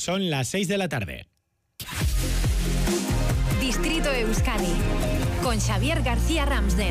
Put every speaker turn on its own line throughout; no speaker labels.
Son las 6 de la tarde.
Distrito Euskadi, con Xavier García Ramsden.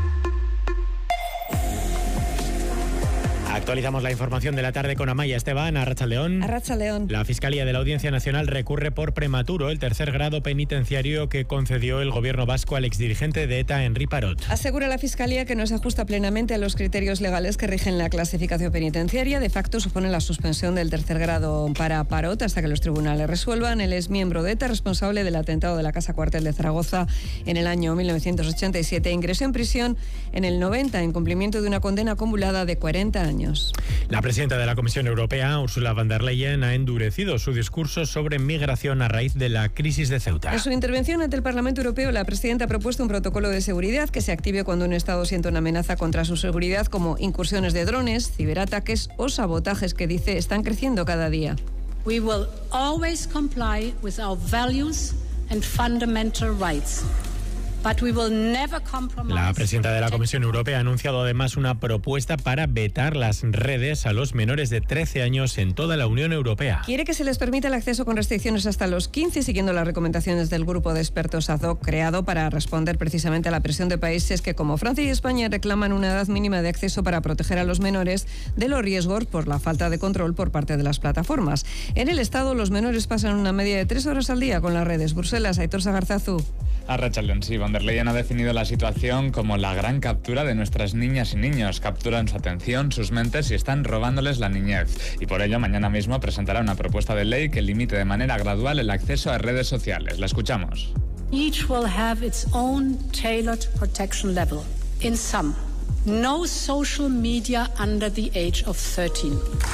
Actualizamos la información de la tarde con Amaya Esteban. Arratsaldeón.
Arratsaldeón.
La Fiscalía de la Audiencia Nacional recurre por prematuro el tercer grado penitenciario que concedió el gobierno vasco al exdirigente de ETA, Henri Parot.
Asegura la Fiscalía que no se ajusta plenamente a los criterios legales que rigen la clasificación penitenciaria. De facto supone la suspensión del tercer grado para Parot hasta que los tribunales resuelvan. Él es miembro de ETA, responsable del atentado de la Casa Cuartel de Zaragoza en el año 1987. Ingresó en prisión en el 90 en cumplimiento de una condena acumulada de 40 años.
La presidenta de la Comisión Europea, Ursula von der Leyen, ha endurecido su discurso sobre migración a raíz de la crisis de Ceuta.
En su intervención ante el Parlamento Europeo, la presidenta ha propuesto un protocolo de seguridad que se active cuando un Estado sienta una amenaza contra su seguridad, como incursiones de drones, ciberataques o sabotajes que dice están creciendo cada día.
We will always comply with our values and fundamental rights. But we will never compromise.
La presidenta de la Comisión Europea ha anunciado además una propuesta para vetar las redes a los menores de 13 años en toda la Unión Europea.
Quiere que se les permita el acceso con restricciones hasta los 15, siguiendo las recomendaciones del grupo de expertos ad hoc creado para responder precisamente a la presión de países que, como Francia y España, reclaman una edad mínima de acceso para proteger a los menores de los riesgos por la falta de control por parte de las plataformas. En el Estado, los menores pasan una media de 3 horas al día con las redes. Bruselas, Aitor Sagarzazu.
Arratsaldeon, sí, von der Leyen ha definido la situación como la gran captura de nuestras niñas y niños. Capturan su atención, sus mentes y están robándoles la niñez. Y por ello, mañana mismo presentará una propuesta de ley que limite de manera gradual el acceso a redes sociales. La escuchamos.
Each will have its own tailored protection level. In sum, no social media under the age of 13.